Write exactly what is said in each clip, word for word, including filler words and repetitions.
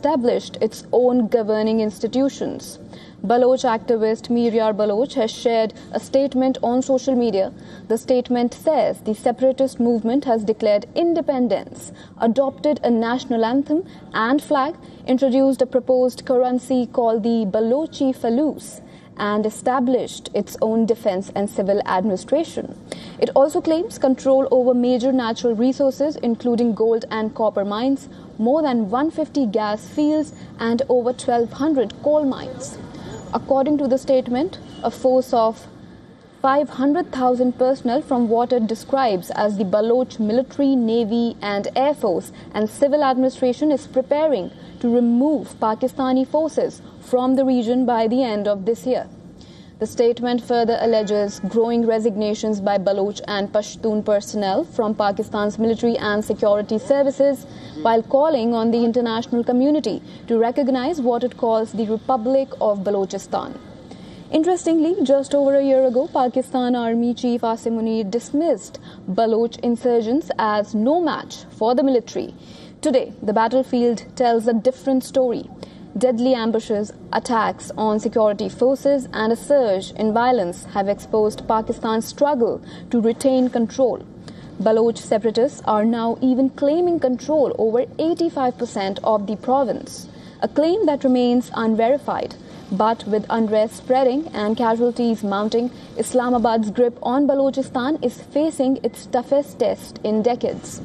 established its own governing institutions. Baloch activist Miryar Baloch has shared a statement on social media. The statement says the separatist movement has declared independence, adopted a national anthem and flag, introduced a proposed currency called the Balochi Falus, and established its own defense and civil administration. It also claims control over major natural resources, including gold and copper mines, more than one hundred fifty gas fields, and over twelve hundred coal mines. According to the statement, a force of five hundred thousand personnel from what it describes as the Baloch military, navy and air force and civil administration is preparing to remove Pakistani forces from the region by the end of this year. The statement further alleges growing resignations by Baloch and Pashtun personnel from Pakistan's military and security services, while calling on the international community to recognize what it calls the Republic of Balochistan. Interestingly, just over a year ago, Pakistan Army Chief Asim Munir dismissed Baloch insurgents as no match for the military. Today, the battlefield tells a different story. Deadly ambushes, attacks on security forces and a surge in violence have exposed Pakistan's struggle to retain control. Baloch separatists are now even claiming control over eighty-five percent of the province, a claim that remains unverified. But with unrest spreading and casualties mounting, Islamabad's grip on Balochistan is facing its toughest test in decades.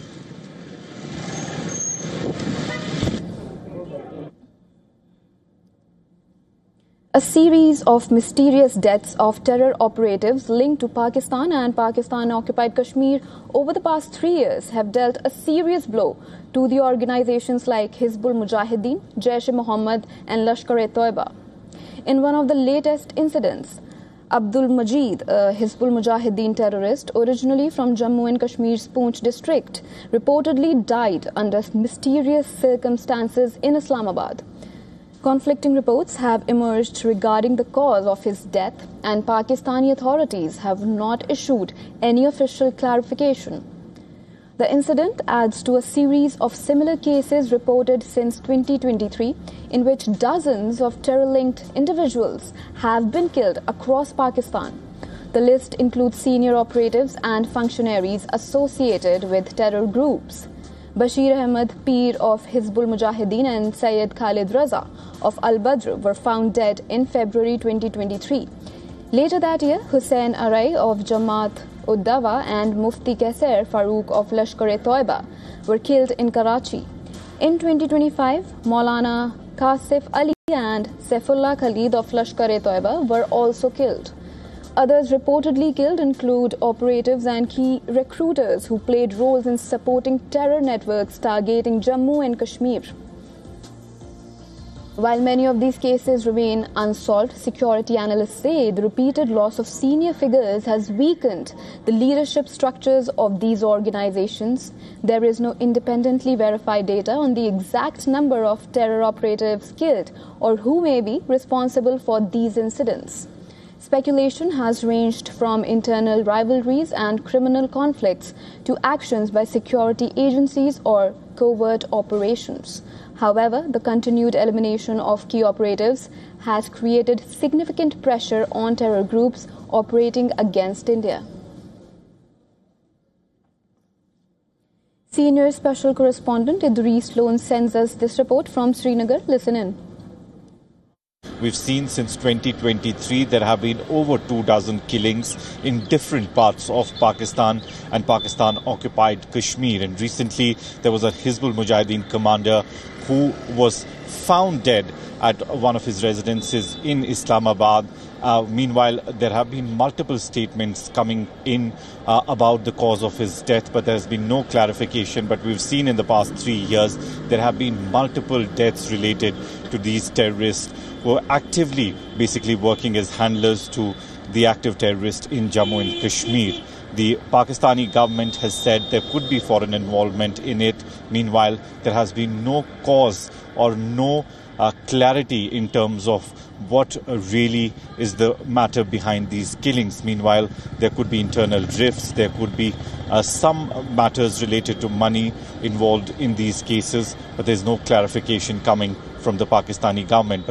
A series of mysterious deaths of terror operatives linked to Pakistan and Pakistan-occupied Kashmir over the past three years have dealt a serious blow to the organizations like Hizbul Mujahideen, Jaish-e-Mohammed and Lashkar-e-Toiba. In one of the latest incidents, Abdul Majid, a Hizbul Mujahideen terrorist originally from Jammu and Kashmir's Poonch district, reportedly died under mysterious circumstances in Islamabad. Conflicting reports have emerged regarding the cause of his death, and Pakistani authorities have not issued any official clarification. The incident adds to a series of similar cases reported since twenty twenty-three, in which dozens of terror-linked individuals have been killed across Pakistan. The list includes senior operatives and functionaries associated with terror groups. Bashir Ahmed Peer of Hizbul Mujahideen and Syed Khalid Raza of Al-Badr were found dead in February twenty twenty-three. Later that year, Hussain Arai of Jamaat Ud-Dawa and Mufti Qaiser Farooq of Lashkar-e-Toiba were killed in Karachi. In twenty twenty-five, Maulana Kasif Ali and Saifullah Khalid of Lashkar-e-Toiba were also killed. Others reportedly killed include operatives and key recruiters who played roles in supporting terror networks targeting Jammu and Kashmir. While many of these cases remain unsolved, security analysts say the repeated loss of senior figures has weakened the leadership structures of these organizations. There is no independently verified data on the exact number of terror operatives killed or who may be responsible for these incidents. Speculation has ranged from internal rivalries and criminal conflicts to actions by security agencies or covert operations. However, the continued elimination of key operatives has created significant pressure on terror groups operating against India. Senior Special Correspondent Idris Lone sends us this report from Srinagar. Listen in. We've seen since twenty twenty-three there have been over two dozen killings in different parts of Pakistan and Pakistan-occupied Kashmir. And recently there was a Hizbul Mujahideen commander who was found dead at one of his residences in Islamabad. Uh, meanwhile, there have been multiple statements coming in uh, about the cause of his death, but there has been no clarification. But we've seen in the past three years there have been multiple deaths related to these terrorists who are actively basically working as handlers to the active terrorists in Jammu and Kashmir. The Pakistani government has said there could be foreign involvement in it. Meanwhile, there has been no cause or no uh, clarity in terms of what uh, really is the matter behind these killings. Meanwhile, there could be internal rifts, there could be uh, some matters related to money involved in these cases, but there's no clarification coming from the Pakistani government.